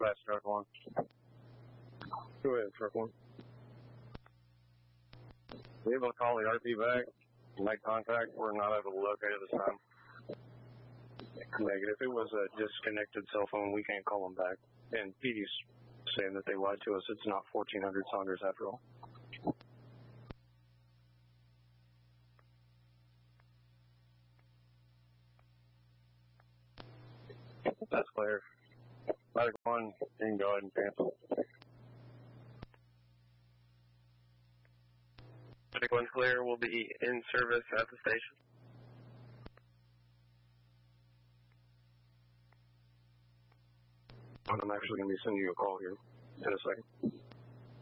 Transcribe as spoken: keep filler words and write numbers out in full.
Dispatch truck one. Go ahead, truck one. We able to call the R P back, make contact. We're not able to locate it this time. Negative. It was a disconnected cell phone. We can't call them back. And P D's saying that they lied to us. It's not fourteen hundred Saunders after all. That's clear. Medic one, you can go ahead and cancel. Medic one clear, will be in service at the station. I'm actually going to be sending you a call here in a second.